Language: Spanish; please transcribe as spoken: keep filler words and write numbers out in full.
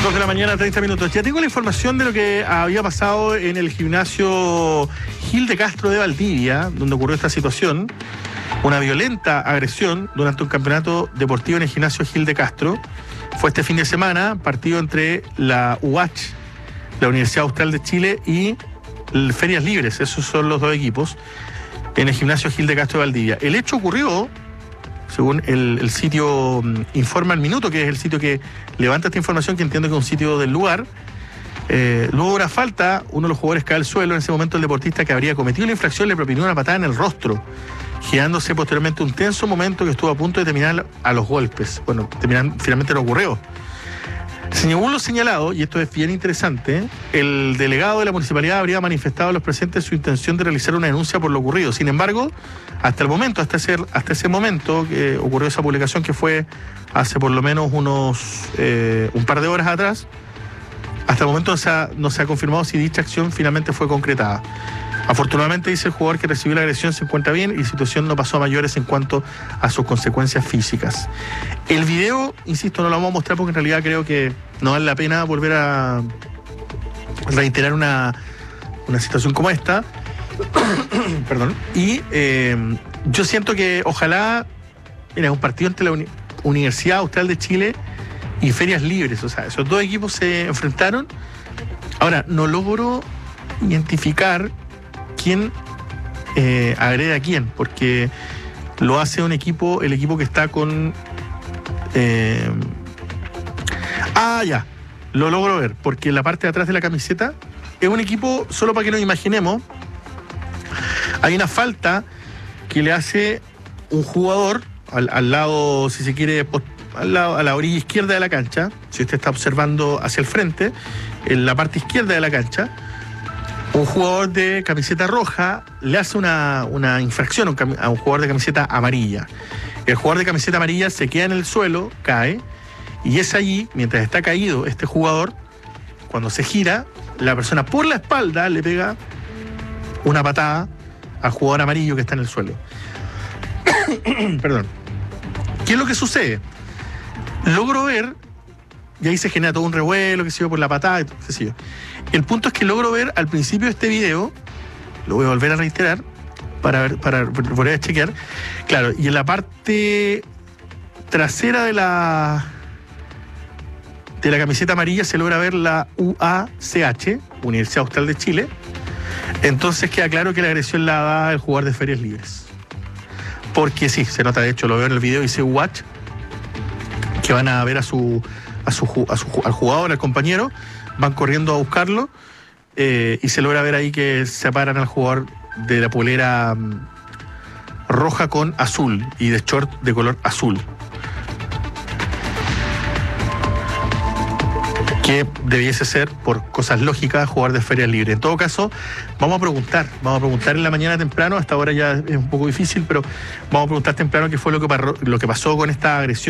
dos de la mañana, treinta minutos. Ya tengo la información de lo que había pasado en el gimnasio Gil de Castro de Valdivia, donde ocurrió esta situación. Una violenta agresión durante un campeonato deportivo en el gimnasio Gil de Castro. Fue este fin de semana, partido entre la U H, la Universidad Austral de Chile, y el Ferias Libres. Esos son los dos equipos en el gimnasio Gil de Castro de Valdivia. El hecho ocurrió, según el, el sitio Informa al Minuto, que es el sitio que levanta esta información, que entiendo que es un sitio del lugar. Eh, luego de una falta, uno de los jugadores cae al suelo. En ese momento el deportista que habría cometido la infracción le propinó una patada en el rostro, generándose posteriormente un tenso momento que estuvo a punto de terminar a los golpes. Bueno, terminar, finalmente no ocurrió. Según lo señalado, y esto es bien interesante, el delegado de la municipalidad habría manifestado a los presentes su intención de realizar una denuncia por lo ocurrido. Sin embargo, hasta el momento, hasta ese, hasta ese momento que ocurrió esa publicación, que fue hace por lo menos unos eh, un par de horas atrás, hasta el momento no se, ha, no se ha confirmado si dicha acción finalmente fue concretada. Afortunadamente, dice el jugador que recibió la agresión, se encuentra bien y la situación no pasó a mayores en cuanto a sus consecuencias físicas. El video, insisto, no lo vamos a mostrar porque en realidad creo que no vale la pena volver a reiterar una, una situación como esta. Perdón. Y eh, yo siento que ojalá, mira, un partido entre la Uni- Universidad Austral de Chile y Ferias Libres, o sea, esos dos equipos se enfrentaron. Ahora, no logro identificar quién eh, agrede a quién, porque lo hace un equipo, el equipo que está con... Eh, ah, ya, lo logro ver, porque la parte de atrás de la camiseta es un equipo, solo para que nos imaginemos, hay una falta que le hace un jugador al, al lado, si se quiere, al lado, a la orilla izquierda de la cancha. Si usted está observando hacia el frente, en la parte izquierda de la cancha, un jugador de camiseta roja le hace una, una infracción a un jugador de camiseta amarilla. El jugador de camiseta amarilla se queda en el suelo, cae, y es allí, mientras está caído este jugador, cuando se gira, la persona por la espalda le pega una patada al jugador amarillo que está en el suelo. Perdón. ¿Qué es lo que sucede? Logro ver, y ahí se genera todo un revuelo, que se yo, por la patada, y todo, qué sé yo. El punto es que logro ver al principio de este video, lo voy a volver a reiterar para ver, para volver a chequear. Claro, y en la parte trasera de la de la camiseta amarilla se logra ver la U A C H, Universidad Austral de Chile. Entonces queda claro que la agresión la da el jugador de Ferias Libres. Porque sí, se nota, de hecho, lo veo en el video, dice U H, que van a ver a su, a su, a su al jugador, al compañero, van corriendo a buscarlo, eh, y se logra ver ahí que separan al jugador de la polera um, roja con azul y de short de color azul, que debiese ser, por cosas lógicas, jugador de Ferias Libres. En todo caso, vamos a preguntar, vamos a preguntar en la mañana temprano, hasta ahora ya es un poco difícil, pero vamos a preguntar temprano qué fue lo que, paró, lo que pasó con esta agresión.